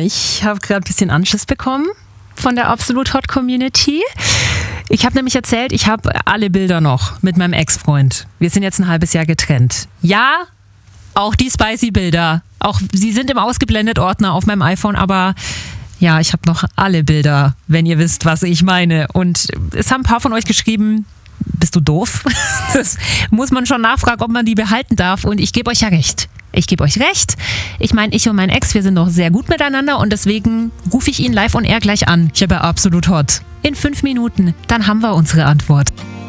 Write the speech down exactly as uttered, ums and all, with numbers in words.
ich habe gerade ein bisschen Anschiss bekommen von der Absolut Hot Community. Ich habe nämlich erzählt, ich habe alle Bilder noch mit meinem Ex-Freund. Wir sind jetzt ein halbes Jahr getrennt. Ja, auch die spicy Bilder. Auch sie sind im Ausgeblendet-Ordner auf meinem iPhone, aber ja, ich habe noch alle Bilder, wenn ihr wisst, was ich meine. Und es haben ein paar von euch geschrieben, bist du doof? Das muss man schon nachfragen, ob man die behalten darf. Und ich gebe euch ja recht. Ich gebe euch recht. Ich meine, ich und mein Ex, wir sind noch sehr gut miteinander und deswegen rufe ich ihn live on air gleich an. Ich habe ja Absolut Hot. In fünf Minuten, dann haben wir unsere Antwort.